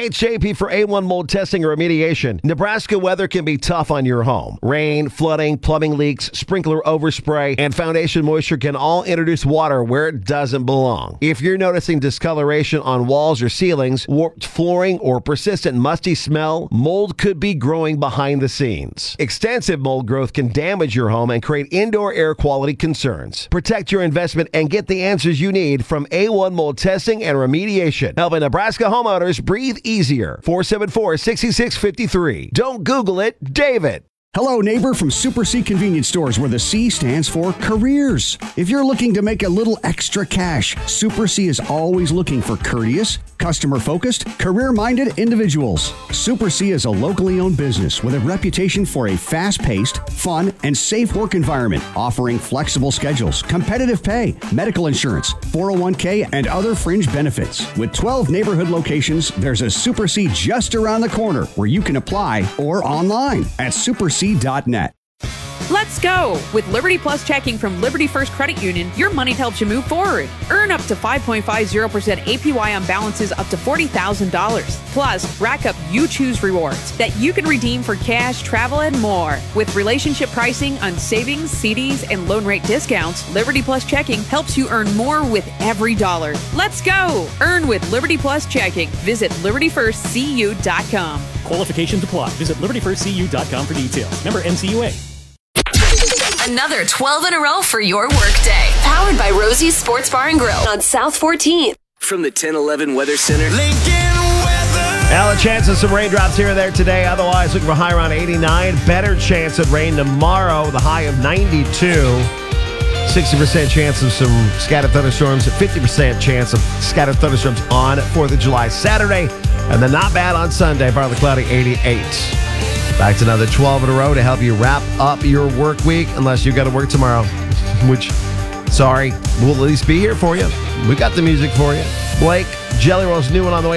it's JP for A1 mold testing or remediation. Nebraska weather can be tough on your home. Rain, flooding, plumbing leaks, sprinkler overspray, and foundation moisture can all introduce water where it doesn't belong. If you're noticing discoloration on walls or ceilings, warped flooring, or persistent musty smell, mold could be growing behind the scenes. Extensive mold growth can damage your home and create indoor air quality concerns. Protect your investment and get the answers you need from A1 mold testing and remediation. Helping Nebraska homeowners breathe easier. 474-6653. Don't Google it, David. Hello, neighbor from Super C Convenience Stores, where the C stands for careers. If you're looking to make a little extra cash, Super C is always looking for courteous, customer-focused, career-minded individuals. Super C is a locally owned business with a reputation for a fast-paced, fun, and safe work environment, offering flexible schedules, competitive pay, medical insurance, 401k, and other fringe benefits. With 12 neighborhood locations, there's a Super C just around the corner where you can apply or online at superc.net. Let's go! With Liberty Plus checking from Liberty First Credit Union, your money helps you move forward. Earn up to 5.50% APY on balances up to $40,000. Plus, rack up You Choose rewards that you can redeem for cash, travel, and more. With relationship pricing on savings, CDs, and loan rate discounts, Liberty Plus checking helps you earn more with every dollar. Let's go! Earn with Liberty Plus checking. Visit LibertyFirstCU.com. Qualifications apply. Visit LibertyFirstCU.com for details. Member NCUA. Another 12 in a row for your workday. Powered by Rosie's Sports Bar and Grill on South 14th. From the 1011 Weather Center. Now, a chance of some raindrops here and there today. Otherwise, looking for a high around 89. Better chance of rain tomorrow, the high of 92. 60% chance of some scattered thunderstorms. 50% chance of scattered thunderstorms on 4th of July Saturday. And then not bad on Sunday, partly cloudy, 88. Back to another 12 in a row to help you wrap up your work week, unless you've got to work tomorrow, which, sorry, we'll at least be here for you. We got the music for you. Blake, Jelly Roll's new one on the way.